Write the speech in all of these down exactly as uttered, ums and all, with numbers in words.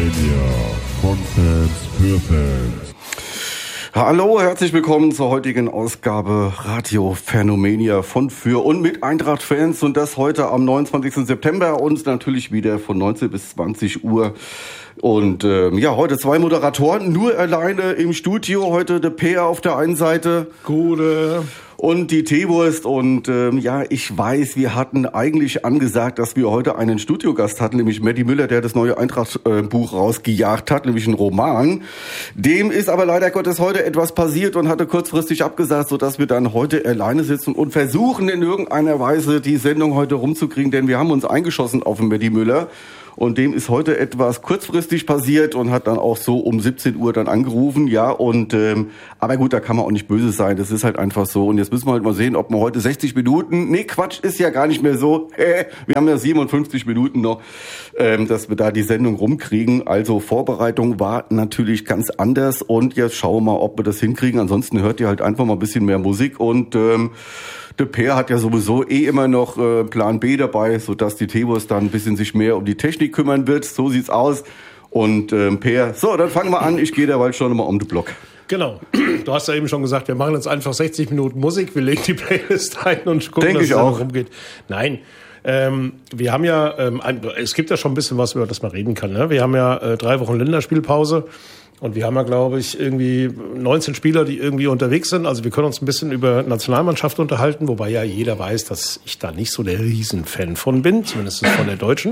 Phänomania. Von Fans für Fans. Hallo, herzlich willkommen zur heutigen Ausgabe Radio Phänomania von, für und mit Eintracht-Fans. Und das heute am neunundzwanzigsten September und natürlich wieder von neunzehn bis zwanzig Uhr. Und ähm, ja, heute zwei Moderatoren, nur alleine im Studio. Heute der Peer auf der einen Seite. Gute. Und die Teewurst. Und ähm, ja, ich weiß, wir hatten eigentlich angesagt, dass wir heute einen Studiogast hatten, nämlich Matti Müller, der das neue Eintracht-Buch rausgejagt hat, nämlich einen Roman. Dem ist aber leider Gottes heute etwas passiert und hatte kurzfristig abgesagt, sodass wir dann heute alleine sitzen und versuchen in irgendeiner Weise die Sendung heute rumzukriegen, denn wir haben uns eingeschossen auf den Matti Müller. Und dem ist heute etwas kurzfristig passiert und hat dann auch so um siebzehn Uhr dann angerufen, ja, und ähm, aber gut, da kann man auch nicht böse sein, das ist halt einfach so. Und jetzt müssen wir halt mal sehen, ob wir heute sechzig Minuten, nee, Quatsch, ist ja gar nicht mehr so, wir haben ja siebenundfünfzig Minuten noch, ähm, dass wir da die Sendung rumkriegen. Also Vorbereitung war natürlich ganz anders und jetzt schauen wir mal, ob wir das hinkriegen. Ansonsten hört ihr halt einfach mal ein bisschen mehr Musik und ähm, der Peer hat ja sowieso eh immer noch äh, Plan B dabei, sodass die Teewurst dann ein bisschen sich mehr um die Technik kümmern wird. So sieht's aus. Und ähm, Peer, so, dann fangen wir an. Ich gehe derweil schon mal um den Block. Genau. Du hast ja eben schon gesagt, wir machen jetzt einfach sechzig Minuten Musik. Wir legen die Playlist ein und gucken, Denk dass ich es auch. rumgeht. Nein. Ähm, wir haben ja, ähm, ein, es gibt ja schon ein bisschen was, über das man reden kann. Ne? Wir haben ja äh, drei Wochen Länderspielpause. Und wir haben ja, glaube ich, irgendwie neunzehn Spieler, die irgendwie unterwegs sind. Also wir können uns ein bisschen über Nationalmannschaft unterhalten, wobei ja jeder weiß, dass ich da nicht so der Riesenfan von bin, zumindest von der Deutschen.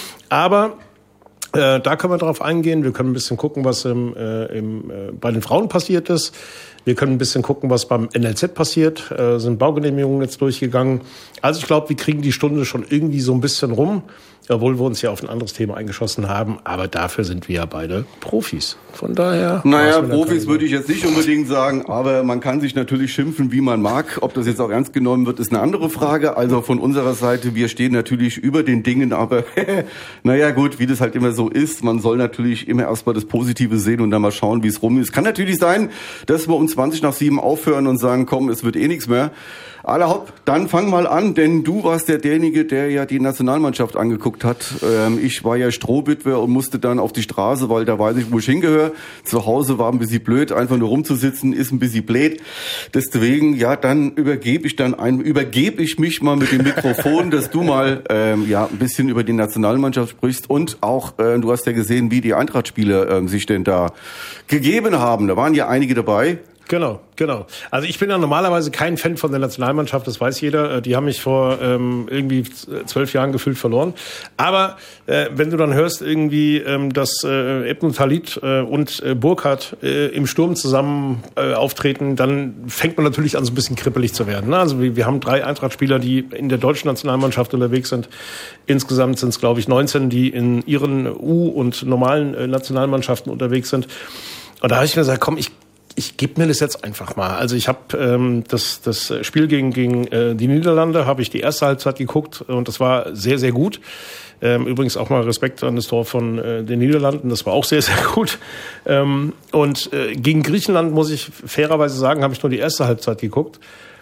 Aber äh, da können wir drauf eingehen. Wir können ein bisschen gucken, was im, äh, im, äh, bei den Frauen passiert ist. Wir können ein bisschen gucken, was beim N L Z passiert. Äh, sind Baugenehmigungen jetzt durchgegangen. Also ich glaube, wir kriegen die Stunde schon irgendwie so ein bisschen rum. Obwohl wir uns ja auf ein anderes Thema eingeschossen haben. Aber dafür sind wir ja beide Profis. Von daher... Naja, Profis würde ich jetzt nicht unbedingt sagen. Aber man kann sich natürlich schimpfen, wie man mag. Ob das jetzt auch ernst genommen wird, ist eine andere Frage. Also von unserer Seite, wir stehen natürlich über den Dingen. Aber naja gut, wie das halt immer so ist. Man soll natürlich immer erstmal das Positive sehen und dann mal schauen, wie es rum ist. Kann natürlich sein, dass wir um zwanzig nach sieben aufhören und sagen, komm, es wird eh nichts mehr. Allerhaupt, dann fang mal an, denn du warst ja derjenige, der ja die Nationalmannschaft angeguckt hat. Ähm, ich war ja Strohwitwe und musste dann auf die Straße, weil da weiß ich, wo ich hingehöre. Zu Hause war ein bisschen blöd, einfach nur rumzusitzen, ist ein bisschen blöd. Deswegen, ja, dann übergebe ich dann ein, übergebe ich mich mal mit dem Mikrofon, dass du mal ähm, ja ein bisschen über die Nationalmannschaft sprichst und auch, äh, du hast ja gesehen, wie die Eintracht-Spieler äh, sich denn da gegeben haben. Da waren ja einige dabei. Genau, genau. Also ich bin ja normalerweise kein Fan von der Nationalmannschaft, das weiß jeder. Die haben mich vor ähm, irgendwie zwölf Jahren gefühlt verloren. Aber äh, wenn du dann hörst irgendwie, ähm, dass äh, Ebn Talit äh, und äh, Burkhardt äh, im Sturm zusammen äh, auftreten, dann fängt man natürlich an, so ein bisschen kribbelig zu werden. Ne? Also wir, wir haben drei Eintracht-Spieler, die in der deutschen Nationalmannschaft unterwegs sind. Insgesamt sind es, glaube ich, neunzehn, die in ihren U- und normalen äh, Nationalmannschaften unterwegs sind. Und da habe ich mir gesagt, komm, ich Ich gebe mir das jetzt einfach mal. Also ich habe ähm, das, das Spiel gegen, gegen äh, die Niederlande, habe ich die erste Halbzeit geguckt und das war sehr, sehr gut. Ähm, übrigens auch mal Respekt an das Tor von äh, den Niederlanden, das war auch sehr, sehr gut. Ähm, und äh, gegen Griechenland, muss ich fairerweise sagen, habe ich nur die erste Halbzeit geguckt.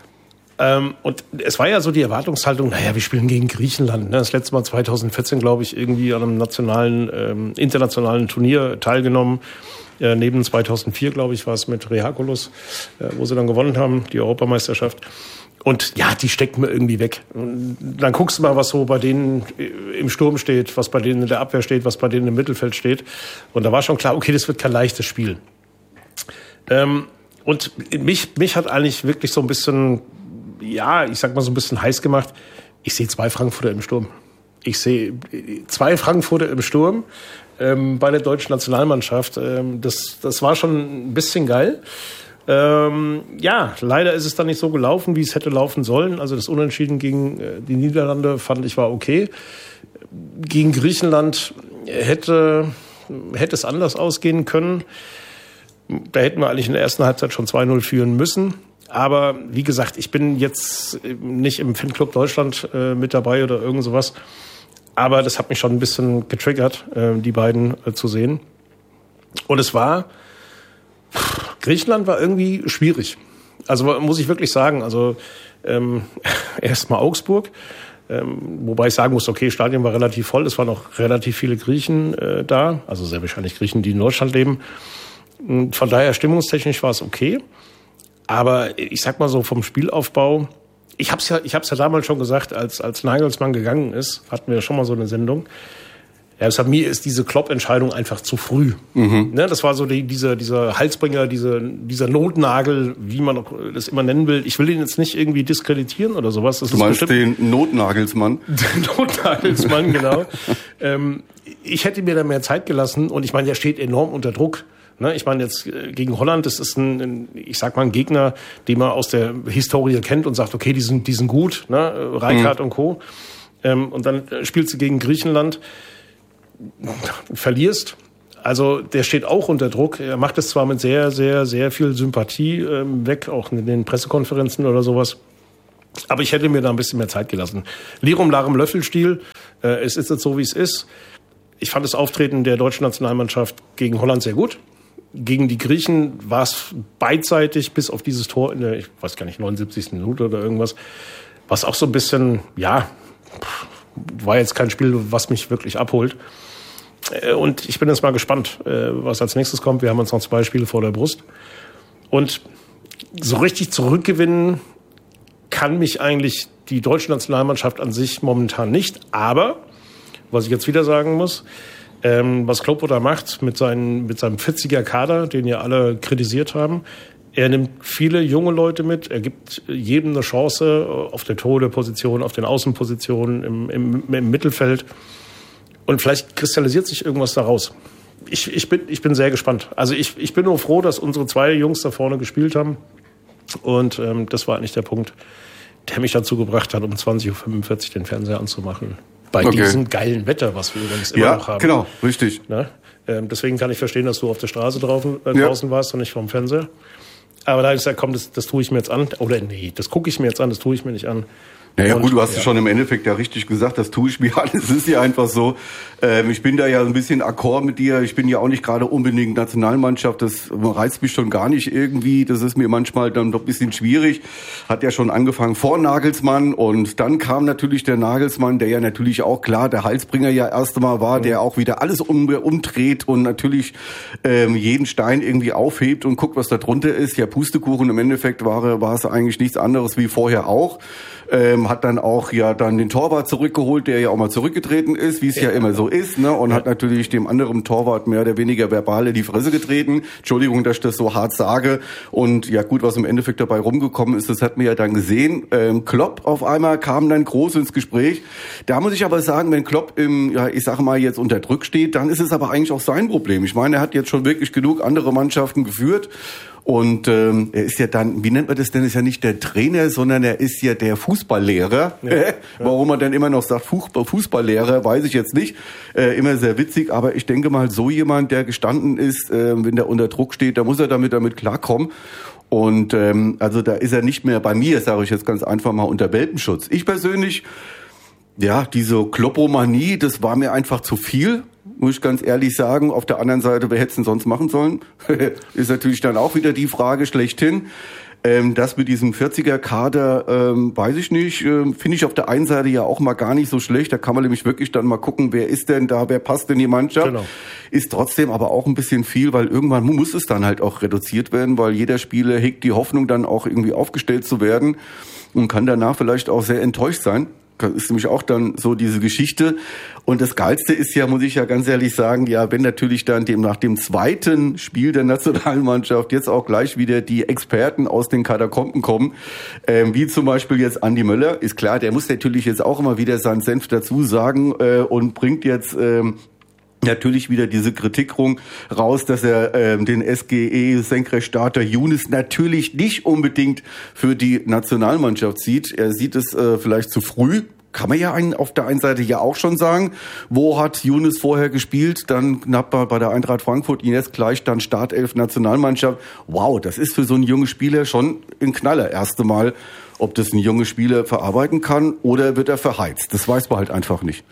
Ähm, und es war ja so die Erwartungshaltung, naja, wir spielen gegen Griechenland. Ne? Das letzte Mal zweitausendvierzehn, glaube ich, irgendwie an einem nationalen, ähm, internationalen Turnier teilgenommen. Äh, neben zweitausendvier, glaube ich, war es mit Rehakolos, äh, wo sie dann gewonnen haben, die Europameisterschaft. Und ja, die steckt mir irgendwie weg. Und dann guckst du mal, was so bei denen im Sturm steht, was bei denen in der Abwehr steht, was bei denen im Mittelfeld steht. Und da war schon klar, okay, das wird kein leichtes Spiel. Ähm, und mich, mich hat eigentlich wirklich so ein bisschen, ja, ich sag mal so ein bisschen heiß gemacht. Ich sehe zwei Frankfurter im Sturm. Ich sehe zwei Frankfurter im Sturm. Ähm, bei der deutschen Nationalmannschaft. Ähm, das, das war schon ein bisschen geil. Ähm, ja, leider ist es dann nicht so gelaufen, wie es hätte laufen sollen. Also das Unentschieden gegen äh, die Niederlande fand ich war okay. Gegen Griechenland hätte, hätte es anders ausgehen können. Da hätten wir eigentlich in der ersten Halbzeit schon zwei null führen müssen. Aber wie gesagt, ich bin jetzt nicht im Fanclub Deutschland äh, mit dabei oder irgend sowas. Aber das hat mich schon ein bisschen getriggert, die beiden zu sehen. Und es war, Griechenland war irgendwie schwierig. Also muss ich wirklich sagen, also ähm, erstmal Augsburg, Ähm, wobei ich sagen muss, okay, Stadion war relativ voll, es waren auch relativ viele Griechen äh, da, also sehr wahrscheinlich Griechen, die in Deutschland leben. Und von daher stimmungstechnisch war es okay. Aber ich sag mal so vom Spielaufbau, ich hab's ja, ich hab's ja damals schon gesagt, als, als Nagelsmann gegangen ist, hatten wir ja schon mal so eine Sendung. Ja, deshalb mir ist diese Klopp-Entscheidung einfach zu früh. Mhm. Ne, das war so die, dieser, dieser Halsbringer, diese, dieser Notnagel, wie man das immer nennen will. Ich will ihn jetzt nicht irgendwie diskreditieren oder sowas. Das du meinst den Notnagelsmann? Den Notnagelsmann, genau. ähm, ich hätte mir da mehr Zeit gelassen und ich meine, der steht enorm unter Druck. Ne, ich meine jetzt gegen Holland, das ist ein, ein, ich sag mal, ein Gegner, den man aus der Historie kennt und sagt, okay, die sind, die sind gut, ne, Rijkaard mhm. und Co. Ähm, und dann spielst du gegen Griechenland, verlierst. Also der steht auch unter Druck. Er macht es zwar mit sehr, sehr, sehr viel Sympathie ähm, weg, auch in den Pressekonferenzen oder sowas. Aber ich hätte mir da ein bisschen mehr Zeit gelassen. Lirum Larum Löffelstiel. Äh, es ist jetzt so, wie es ist. Ich fand das Auftreten der deutschen Nationalmannschaft gegen Holland sehr gut. Gegen die Griechen war es beidseitig, bis auf dieses Tor in der, ich weiß gar nicht, neunundsiebzigsten Minute oder irgendwas. Was auch so ein bisschen, ja, war jetzt kein Spiel, was mich wirklich abholt. Und ich bin jetzt mal gespannt, was als nächstes kommt. Wir haben uns noch zwei Spiele vor der Brust. Und so richtig zurückgewinnen kann mich eigentlich die deutsche Nationalmannschaft an sich momentan nicht. Aber, was ich jetzt wieder sagen muss, was Klopp da macht mit, seinen, mit seinem vierziger Kader, den ja alle kritisiert haben, er nimmt viele junge Leute mit, er gibt jedem eine Chance auf der Torhüterposition, auf den Außenpositionen, im, im, im Mittelfeld. Und vielleicht kristallisiert sich irgendwas daraus. Ich, ich, bin, ich bin sehr gespannt. Also ich, ich bin nur froh, dass unsere zwei Jungs da vorne gespielt haben. Und ähm, das war eigentlich der Punkt, der mich dazu gebracht hat, um zwanzig Uhr fünfundvierzig den Fernseher anzumachen. Bei okay. diesem geilen Wetter, was wir übrigens immer ja, noch haben. Genau, richtig. Na? Ähm, deswegen kann ich verstehen, dass du auf der Straße draußen, äh, draußen ja. warst und nicht vorm Fernseher. Aber da habe ich gesagt, komm, das, das tue ich mir jetzt an. Oder nee, das gucke ich mir jetzt an, das tue ich mir nicht an. Naja und, gut, du hast es ja. schon im Endeffekt ja richtig gesagt, das tue ich mir an. Es ist ja einfach so, ähm, ich bin da ja ein bisschen d'accord mit dir. Ich bin ja auch nicht gerade unbedingt Nationalmannschaft, das reizt mich schon gar nicht irgendwie. Das ist mir manchmal dann doch ein bisschen schwierig. Hat ja schon angefangen vor Nagelsmann und dann kam natürlich der Nagelsmann, der ja natürlich auch klar der Halsbringer ja erst einmal war, mhm. der auch wieder alles um, umdreht und natürlich ähm, jeden Stein irgendwie aufhebt und guckt, was da drunter ist. Ja, Pustekuchen, im Endeffekt war, war es eigentlich nichts anderes wie vorher auch. Ähm, hat dann auch ja dann den Torwart zurückgeholt, der ja auch mal zurückgetreten ist, wie es ja, ja immer so ist, ne? Und ja. hat natürlich dem anderen Torwart mehr oder weniger verbal in die Fresse getreten. Entschuldigung, dass ich das so hart sage. Und ja gut, was im Endeffekt dabei rumgekommen ist, das hat man ja dann gesehen. Ähm, Klopp auf einmal kam dann groß ins Gespräch. Da muss ich aber sagen, wenn Klopp im, ja ich sage mal jetzt unter Druck steht, dann ist es aber eigentlich auch sein Problem. Ich meine, er hat jetzt schon wirklich genug andere Mannschaften geführt. Und ähm, er ist ja dann, wie nennt man das denn, ist ja nicht der Trainer, sondern er ist ja der Fußballlehrer. Ja, ja. Warum man dann immer noch sagt Fußballlehrer, weiß ich jetzt nicht. Äh, immer sehr witzig, aber ich denke mal, so jemand, der gestanden ist, äh, wenn der unter Druck steht, da muss er damit damit klarkommen. Und ähm, also da ist er nicht mehr bei mir, sage ich jetzt ganz einfach mal, unter Welpenschutz. Ich persönlich, ja, diese Kloppomanie, das war mir einfach zu viel. Muss ich ganz ehrlich sagen. Auf der anderen Seite, wer hätte es denn sonst machen sollen? Ist natürlich dann auch wieder die Frage schlechthin. Ähm, das mit diesem vierziger Kader, ähm, weiß ich nicht, ähm, finde ich auf der einen Seite ja auch mal gar nicht so schlecht. Da kann man nämlich wirklich dann mal gucken, wer ist denn da, wer passt in die Mannschaft. Genau. Ist trotzdem aber auch ein bisschen viel, weil irgendwann muss es dann halt auch reduziert werden, weil jeder Spieler hegt die Hoffnung, dann auch irgendwie aufgestellt zu werden und kann danach vielleicht auch sehr enttäuscht sein. Das ist nämlich auch dann so diese Geschichte. Und das Geilste ist ja, muss ich ja ganz ehrlich sagen, ja, wenn natürlich dann dem, nach dem zweiten Spiel der Nationalmannschaft jetzt auch gleich wieder die Experten aus den Katakomben kommen, ähm, wie zum Beispiel jetzt Andi Möller, ist klar, der muss natürlich jetzt auch immer wieder seinen Senf dazu sagen äh, und bringt jetzt ähm, natürlich wieder diese Kritik raus, dass er ähm, den S G E-Senkrechtstarter Younes natürlich nicht unbedingt für die Nationalmannschaft sieht. Er sieht es äh, vielleicht zu früh. Kann man ja einen, auf der einen Seite ja auch schon sagen. Wo hat Younes vorher gespielt? Dann knapp bei, bei der Eintracht Frankfurt, ihn jetzt gleich dann Startelf Nationalmannschaft. Wow, das ist für so einen jungen Spieler schon ein Knaller. Erste Mal, ob das ein junger Spieler verarbeiten kann oder wird er verheizt. Das weiß man halt einfach nicht.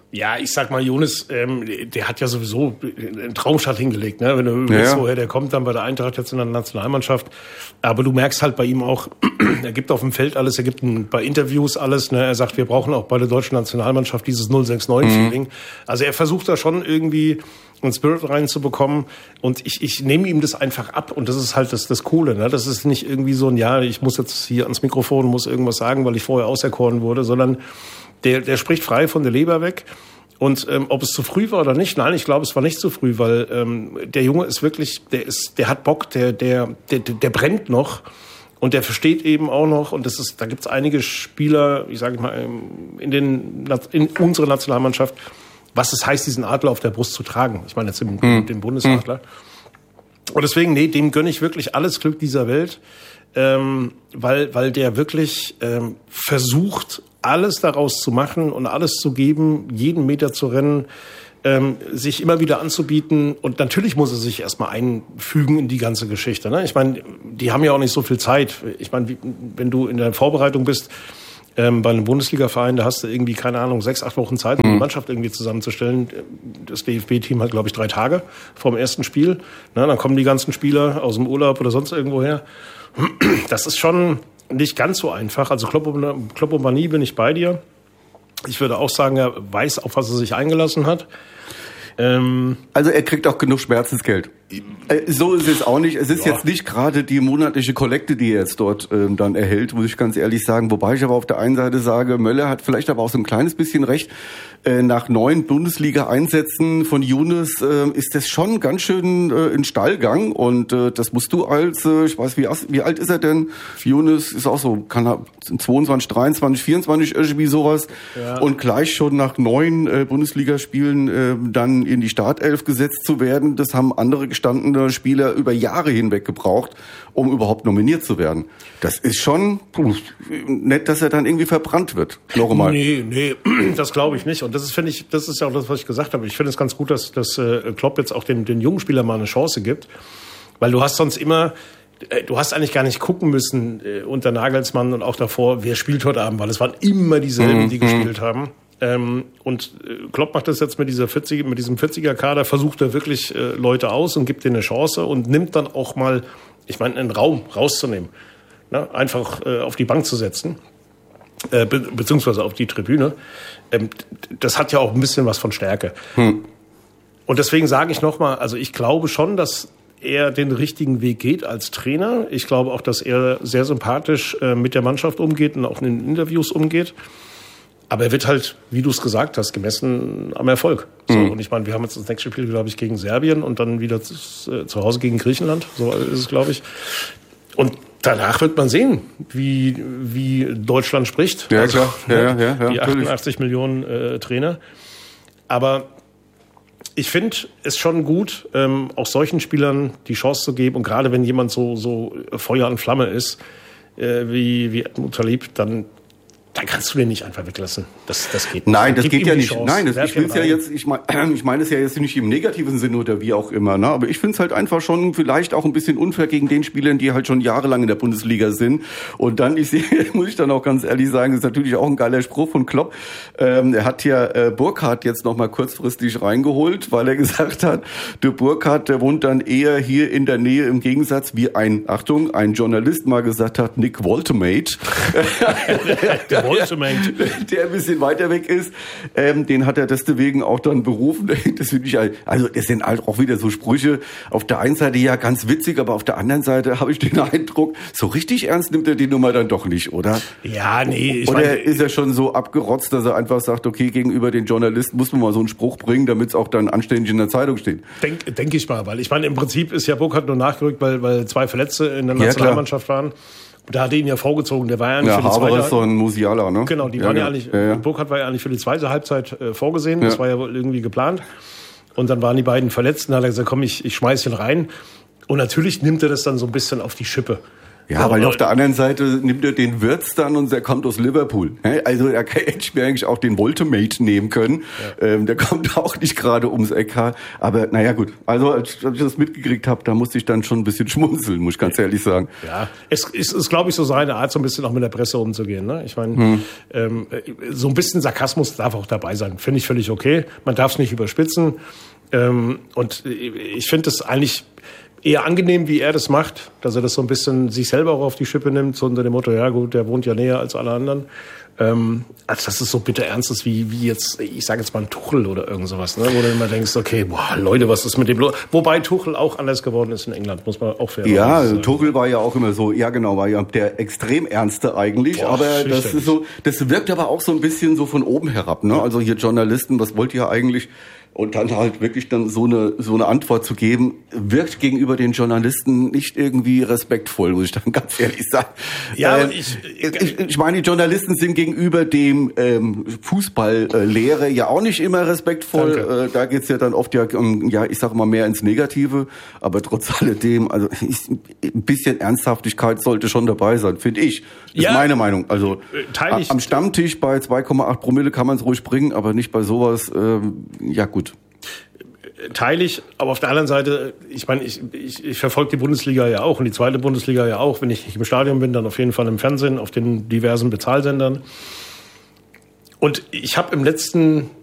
Ja, ich sag mal, Younes, ähm, der hat ja sowieso einen Traumstart hingelegt, ne? Wenn du überlegst, ja, woher der kommt, dann bei der Eintracht jetzt in der Nationalmannschaft. Aber du merkst halt bei ihm auch, er gibt auf dem Feld alles, er gibt ein, bei Interviews alles, ne? Er sagt, wir brauchen auch bei der deutschen Nationalmannschaft dieses null sechs neun-Feeling. Mhm. Also er versucht da schon irgendwie einen Spirit reinzubekommen. Und ich, ich nehme ihm das einfach ab. Und das ist halt das, das Coole, ne? Das ist nicht irgendwie so ein, ja, ich muss jetzt hier ans Mikrofon, muss irgendwas sagen, weil ich vorher auserkoren wurde, sondern Der, der spricht frei von der Leber weg. Und ähm, ob es zu früh war oder nicht, nein, ich glaube, es war nicht zu früh, weil ähm, der Junge ist wirklich, der ist, der hat Bock, der, der, der, der brennt noch und der versteht eben auch noch. Und das ist, da gibt's einige Spieler, ich sage mal, in den in unserer Nationalmannschaft, was es heißt, diesen Adler auf der Brust zu tragen. Ich meine jetzt den, mhm. den Bundesadler. Und deswegen, nee, dem gönne ich wirklich alles Glück dieser Welt, ähm, weil, weil der wirklich ähm, versucht, alles daraus zu machen und alles zu geben, jeden Meter zu rennen, ähm, sich immer wieder anzubieten. Und natürlich muss er sich erstmal einfügen in die ganze Geschichte, ne? Ich meine, die haben ja auch nicht so viel Zeit. Ich meine, wenn du in der Vorbereitung bist, ähm, bei einem Bundesliga-Verein, da hast du irgendwie, keine Ahnung, sechs, acht Wochen Zeit, um die Mannschaft irgendwie zusammenzustellen. Das D F B-Team hat, glaube ich, drei Tage vor dem ersten Spiel. Na, dann kommen die ganzen Spieler aus dem Urlaub oder sonst irgendwo her. Das ist schon nicht ganz so einfach. Also Klopomanie bin ich bei dir. Ich würde auch sagen, er weiß, auf was er sich eingelassen hat. Ähm also er kriegt auch genug Schmerzensgeld. So ist es auch nicht. Es ist ja jetzt nicht gerade die monatliche Kollekte, die er jetzt dort ähm, dann erhält, muss ich ganz ehrlich sagen. Wobei ich aber auf der einen Seite sage, Möller hat vielleicht aber auch so ein kleines bisschen recht. Äh, nach neun Bundesliga-Einsätzen von Younes äh, ist das schon ganz schön äh, in Stallgang. Und äh, das musst du als, äh, ich weiß, wie, wie alt ist er denn? Younes ist auch so, kann er zweiundzwanzig, dreiundzwanzig, vierundzwanzig, irgendwie sowas. Ja. Und gleich schon nach neun äh, Bundesligaspielen äh, dann in die Startelf gesetzt zu werden, das haben andere gestandene Spieler über Jahre hinweg gebraucht, um überhaupt nominiert zu werden. Das ist schon puh, nett, dass er dann irgendwie verbrannt wird. Noch einmal. Nee, nee, das glaube ich nicht. Und das ist, finde ich, das ist ja auch das, was ich gesagt habe. Ich finde es ganz gut, dass, dass äh, Klopp jetzt auch den, den jungen Spielern mal eine Chance gibt. Weil du hast sonst immer, äh, du hast eigentlich gar nicht gucken müssen äh, unter Nagelsmann und auch davor, wer spielt heute Abend, weil es waren immer dieselben, mhm. die gespielt haben. Ähm, und äh, Klopp macht das jetzt mit dieser vierzig, mit diesem vierziger-Kader, versucht er wirklich äh, Leute aus und gibt denen eine Chance und nimmt dann auch mal, ich meine, einen Raum rauszunehmen, ne? Einfach äh, auf die Bank zu setzen, äh, be- beziehungsweise auf die Tribüne. Ähm, das hat ja auch ein bisschen was von Stärke. Hm. Und deswegen sage ich nochmal, also ich glaube schon, dass er den richtigen Weg geht als Trainer. Ich glaube auch, dass er sehr sympathisch äh, mit der Mannschaft umgeht und auch in den Interviews umgeht. Aber er wird halt, wie du es gesagt hast, gemessen am Erfolg. So, mhm. Und ich meine, wir haben jetzt das nächste Spiel, glaube ich, gegen Serbien und dann wieder zu, äh, zu Hause gegen Griechenland. So ist es, glaube ich. Und danach wird man sehen, wie, wie Deutschland spricht. Ja, also, klar. Ja, ja, ja, ja, die achtundachtzig Millionen äh, Trainer. Aber ich finde es schon gut, ähm, auch solchen Spielern die Chance zu geben. Und gerade wenn jemand so, so Feuer und Flamme ist, äh, wie, wie Edmund Talib, dann dann kannst du den nicht einfach weglassen. Das, das geht nicht. Nein, das geht ja nicht. Nein, das, ich will's ja jetzt, ich meine, ich meine es ja jetzt nicht im negativen Sinne oder wie auch immer, ne? Aber ich finde es halt einfach schon vielleicht auch ein bisschen unfair gegen den Spielern, die halt schon jahrelang in der Bundesliga sind. Und dann, ich sehe, muss ich dann auch ganz ehrlich sagen, das ist natürlich auch ein geiler Spruch von Klopp. Ähm, er hat ja äh, Burkhardt jetzt noch mal kurzfristig reingeholt, weil er gesagt hat, der Burkhardt, der wohnt dann eher hier in der Nähe, im Gegensatz wie ein, Achtung, ein Journalist mal gesagt hat, Nick Woltemate. Der, der ein bisschen weiter weg ist, ähm, den hat er deswegen auch dann berufen. Das finde ich halt, also das sind halt auch wieder so Sprüche. Auf der einen Seite ja ganz witzig, aber auf der anderen Seite habe ich den Eindruck, so richtig ernst nimmt er die Nummer dann doch nicht, oder? Ja, nee. Ich oder mein, ist er schon so abgerotzt, dass er einfach sagt, okay, gegenüber den Journalisten muss man mal so einen Spruch bringen, damit es auch dann anständig in der Zeitung steht? Denke denk ich mal, weil ich meine, im Prinzip ist ja Burkhardt nur nachgerückt, weil, weil zwei Verletzte in der Nationalmannschaft ja, waren. Da hat er ihn ja vorgezogen, der war ja nicht ja, für die Haber zweite ist so ein Musiala, ne? Genau, die ja, waren ja, ja eigentlich, ja, ja. Burkhardt war ja eigentlich für die zweite Halbzeit äh, vorgesehen, das ja. war ja wohl irgendwie geplant. Und dann waren die beiden verletzt und dann hat er gesagt, komm, ich, ich schmeiß ihn rein. Und natürlich nimmt er das dann so ein bisschen auf die Schippe. Ja, ja, weil auf der anderen Seite nimmt er den Wirtz dann und der kommt aus Liverpool. Also er hätte ich mir eigentlich auch den Voltemate nehmen können. Ja. Ähm, der kommt auch nicht gerade ums Eck. Aber naja gut, also als ich das mitgekriegt habe, da musste ich dann schon ein bisschen schmunzeln, muss ich ganz ehrlich sagen. Ja, es ist, ist glaube ich, so seine Art, so ein bisschen auch mit der Presse umzugehen. Ne? Ich meine, hm. ähm, so ein bisschen Sarkasmus darf auch dabei sein. Finde ich völlig okay. Man darf es nicht überspitzen. Ähm, und ich finde es eigentlich eher angenehm, wie er das macht, dass er das so ein bisschen sich selber auch auf die Schippe nimmt, so unter dem Motto, ja gut, der wohnt ja näher als alle anderen. Ähm, als dass es so bitter ernst ist, wie, wie jetzt, ich sage jetzt mal ein Tuchel oder irgend sowas, ne? Wo du immer denkst, okay, boah, Leute, was ist mit dem los? Wobei Tuchel auch anders geworden ist in England, muss man auch fair Ja, sagen. Tuchel war ja auch immer so, ja genau, war ja der extrem Ernste eigentlich, boah, aber das ist so, das wirkt aber auch so ein bisschen so von oben herab, ne? Also hier Journalisten, was wollt ihr eigentlich? Und dann halt wirklich dann so eine so eine Antwort zu geben, wirkt gegenüber den Journalisten nicht irgendwie respektvoll, muss ich dann ganz ehrlich sagen. Ja, ähm, ich, ich, ich meine, die Journalisten sind gegenüber dem ähm, Fußballlehrer ja auch nicht immer respektvoll. Äh, da geht's ja dann oft ja, um, ja, ich sag mal mehr ins Negative. Aber trotz alledem, also ich, ein bisschen Ernsthaftigkeit sollte schon dabei sein, finde ich. Das ja, ist meine Meinung. Also ich. Am Stammtisch bei zwei Komma acht Promille kann man es ruhig bringen, aber nicht bei sowas. Ähm, ja gut. Teile ich, aber auf der anderen Seite, ich meine, ich, ich, ich verfolge die Bundesliga ja auch und die zweite Bundesliga ja auch. Wenn ich nicht im Stadion bin, dann auf jeden Fall im Fernsehen, auf den diversen Bezahlsendern. Und ich habe im letzten